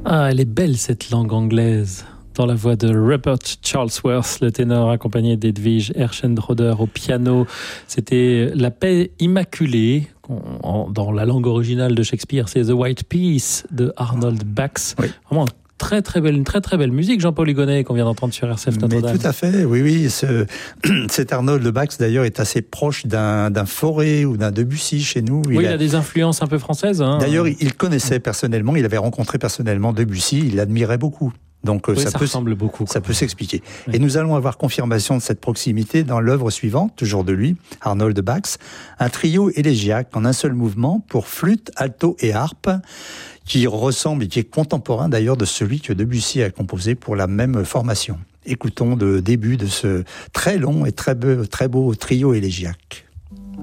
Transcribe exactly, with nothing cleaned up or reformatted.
Ah, elle est belle cette langue anglaise. Dans la voix de Rupert Charlesworth, le ténor accompagné d'Edwige Herschenroder au piano. C'était La paix immaculée. Dans la langue originale de Shakespeare, c'est The White Peace de Arnold Bax. Oui. Vraiment très très belle, une très très belle musique, Jean-Paul Hugonnet, qu'on vient d'entendre sur R C F Notre-Dame. Tout à fait, oui, oui. Ce, cet Arnold Bax, d'ailleurs, est assez proche d'un, d'un Fauré ou d'un Debussy chez nous. Il oui, a... il a des influences un peu françaises. Hein. D'ailleurs, il connaissait personnellement, il avait rencontré personnellement Debussy, il l'admirait beaucoup. Donc oui, ça, ça peut, ressemble beaucoup. Ça peut s'expliquer. Oui. Et nous allons avoir confirmation de cette proximité dans l'œuvre suivante, toujours de lui, Arnold Bax, un trio élégiaque en un seul mouvement pour flûte, alto et harpe, qui ressemble et qui est contemporain d'ailleurs de celui que Debussy a composé pour la même formation. Écoutons le début de ce très long et très beau, très beau trio élégiaque.